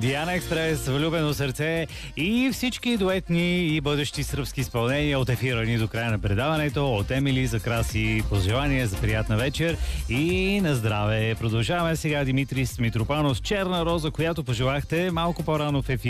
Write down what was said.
Диана Експрес, Влюбено сърце и всички дуетни и бъдещи сръбски изпълнения от ефира ни до края на предаването. От Емили за краси пожелания за приятна вечер и на здраве. Продължаваме сега Димитрис Митропанов с Черна роза, която пожелахте малко по-рано в ефира.